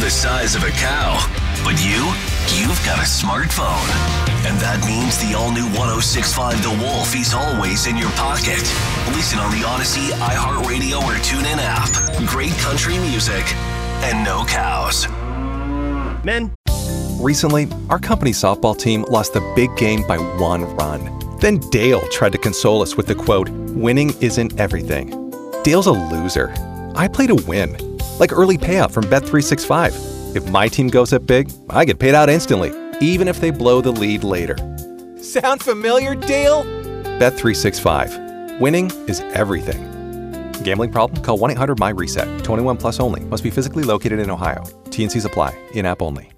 the size of a cow. But you've got a smartphone. And that means the all-new 106.5 The Wolf is always in your pocket. Listen on the Odyssey, iHeartRadio, or TuneIn app. Great country music and no cows. Men. Recently, our company softball team lost the big game by 1 run. Then Dale tried to console us with the quote, "Winning isn't everything." Dale's a loser. I play to win. Like early payout from Bet365. If my team goes up big, I get paid out instantly, even if they blow the lead later. Sound familiar, Dale? Bet365. Winning is everything. Gambling problem? Call 1-800-MY-RESET. 21 plus only. Must be physically located in Ohio. T&Cs apply. In-app only.